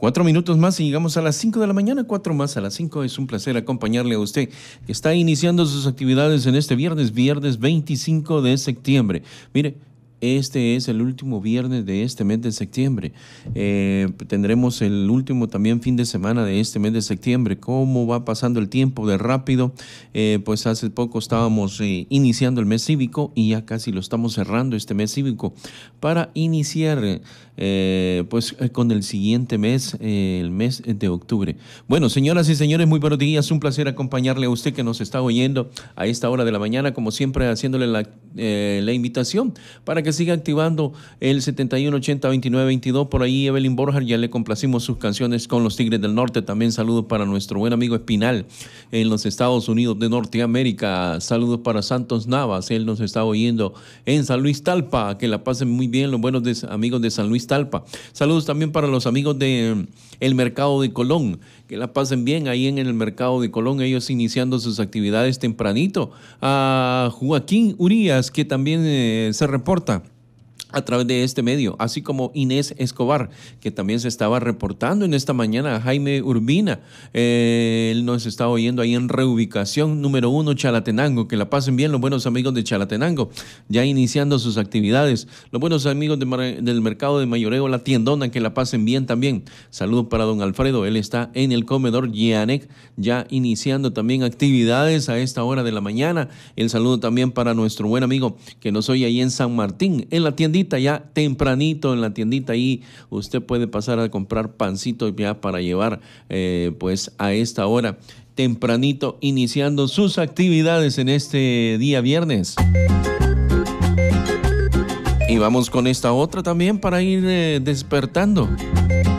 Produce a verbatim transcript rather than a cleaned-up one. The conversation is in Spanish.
Cuatro minutos más y llegamos a las cinco de la mañana, cuatro más a las cinco. Es un placer acompañarle a usted que está iniciando sus actividades en este viernes, viernes veinticinco de septiembre. Mire, este es el último viernes de este mes de septiembre. Eh, tendremos el último también fin de semana de este mes de septiembre. ¿Cómo va pasando el tiempo de rápido? Eh, pues hace poco estábamos eh, iniciando el mes cívico y ya casi lo estamos cerrando este mes cívico para iniciar eh, pues eh, con el siguiente mes, eh, el mes de octubre. Bueno, señoras y señores, muy buenos días. Un placer acompañarle a usted que nos está oyendo a esta hora de la mañana, como siempre haciéndole la, eh, la invitación para que siga activando el setenta y uno ochenta veintinueve veintidós. Por ahí Evelyn Borja, ya le complacimos sus canciones con los Tigres del Norte. También saludos para nuestro buen amigo Espinal en los Estados Unidos de Norteamérica. Saludos para Santos Navas, él nos está oyendo en San Luis Talpa. Que la pasen muy bien los buenos de, amigos de San Luis Talpa. Saludos también para los amigos de el Mercado de Colón, que la pasen bien ahí en el Mercado de Colón, ellos iniciando sus actividades tempranito. A Joaquín Urías, que también eh, se reporta a través de este medio, así como Inés Escobar, que también se estaba reportando en esta mañana, a Jaime Urbina, eh, él nos está oyendo ahí en reubicación número uno, Chalatenango. Que la pasen bien los buenos amigos de Chalatenango, ya iniciando sus actividades. Los buenos amigos de, del Mercado de Mayoreo, La Tiendona, que la pasen bien también. Saludos para don Alfredo, él está en el comedor Yanec, ya iniciando también actividades a esta hora de la mañana. El saludo también para nuestro buen amigo que nos oye ahí en San Martín, en la tiendita, ya tempranito en la tiendita. Ahí usted puede pasar a comprar pancito ya para llevar eh, pues a esta hora tempranito, iniciando sus actividades en este día viernes. Y vamos con esta otra también para ir eh, despertando.